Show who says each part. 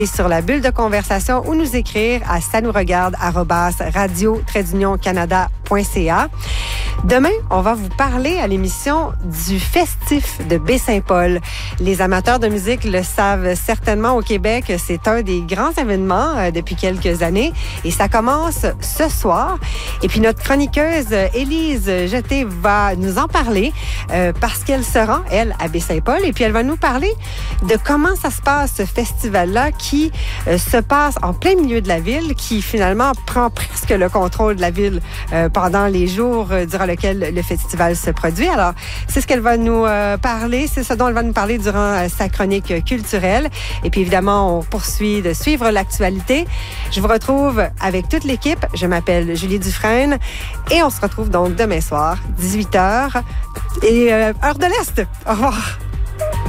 Speaker 1: sur la bulle de conversation ou nous écrire à sanouregarde@radio-canada.ca. Demain, on va vous parler à l'émission du Festif de Baie-Saint-Paul. Les amateurs de musique le savent certainement au Québec. C'est un des grands événements depuis quelques années et ça commence ce soir. Et puis notre chroniqueuse Élise Jeté va nous en parler parce qu'elle se rend, elle, à Baie-Saint-Paul et puis elle va nous parler de comment ça se passe, ce festival-là qui se passe en plein milieu de la ville, qui finalement prend presque le contrôle de la ville pendant les jours durant lesquels le festival se produit. Alors, c'est ce qu'elle va nous parler, c'est ce dont elle va nous parler durant sa chronique culturelle. Et puis évidemment, on poursuit de suivre l'actualité. Je vous retrouve avec toute l'équipe. Je m'appelle Julie Dufresne et on se retrouve donc demain soir, 18h et heure de l'Est. Au revoir.